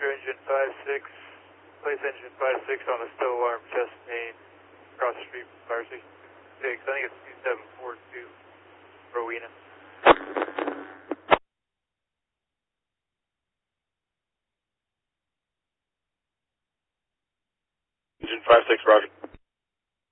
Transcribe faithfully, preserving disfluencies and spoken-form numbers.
Roger, engine five six. Place engine five six on the stow arm chest main across the street from fire station six. I think it's two seven four two, Rowena. Engine five six, Roger.